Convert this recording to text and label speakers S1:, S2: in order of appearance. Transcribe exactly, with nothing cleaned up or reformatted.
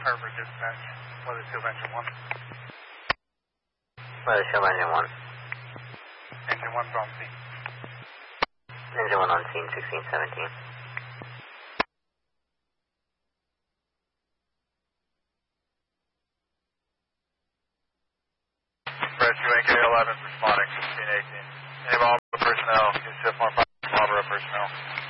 S1: Harbor Dispatch, Weather Field Engine one.
S2: Weather Field Engine one.
S1: Engine one's on scene.
S2: Engine one on scene, sixteen seventeen.
S1: Rescue N K eleven responding, sixteen eighteen. Any Marlboro personnel, can you shift more Marlboro personnel?